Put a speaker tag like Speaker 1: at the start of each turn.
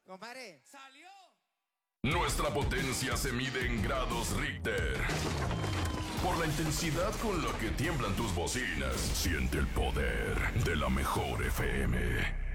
Speaker 1: Compadre.
Speaker 2: ¡Salió!
Speaker 3: Nuestra potencia se mide en grados Richter. Por la intensidad con la que tiemblan tus bocinas, siente el poder de la mejor FM.